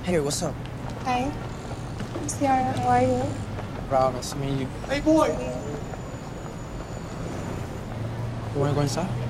Hey, what's up? Hi. Ciara, how are you? Proud, nice to meet you. Hey, boy! You wanna go inside?